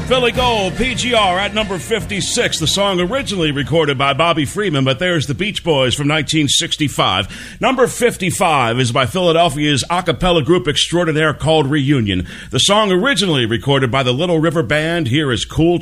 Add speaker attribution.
Speaker 1: Philly Gold, PGR at number 56. The song originally recorded by Bobby Freeman, but there's the Beach Boys from 1965. Number 55 is by Philadelphia's a cappella group extraordinaire called Reunion. The song originally recorded by the Little River Band. Here is Cool